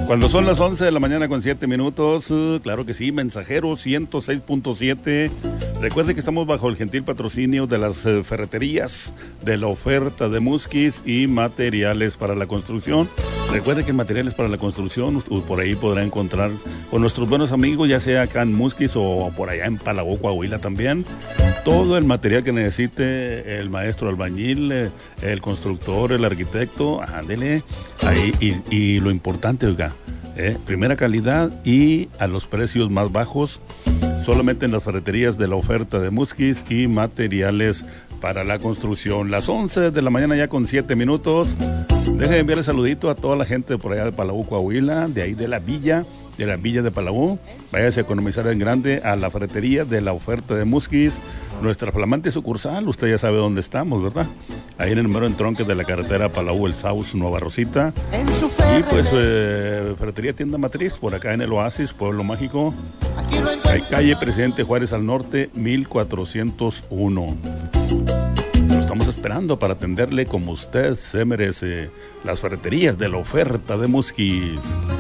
Cuando son las 11 de la mañana con 7 minutos, claro que sí, Mensajero 106.7. Recuerde que estamos bajo el gentil patrocinio de las ferreterías, de la oferta de Musquis y materiales para la construcción. Recuerde que materiales para la construcción, por ahí podrá encontrar con nuestros buenos amigos, ya sea acá en Musquis o por allá en Palabó, Coahuila también. Todo el material que necesite el maestro albañil, el constructor, el arquitecto, ándele ahí. Y lo importante, oiga, primera calidad y a los precios más bajos, solamente en las ferreterías de la oferta de Musquis y materiales para la construcción. Las 11 de la mañana ya con 7 minutos. Deje de enviarle saludito a toda la gente por allá de Palabó, Coahuila, de ahí de la villa de Palabó. Váyase a economizar en grande a la ferretería de la oferta de Musquis, nuestra flamante sucursal. Usted ya sabe dónde estamos, ¿verdad? Ahí en el mero entronque de la carretera Palabó, el Saus, Nueva Rosita. Y pues ferretería Tienda Matriz, por acá en el Oasis, Pueblo Mágico, calle Presidente Juárez al norte, 1401. Lo estamos esperando para atenderle como usted se merece. Las ferreterías de la oferta de Musquis.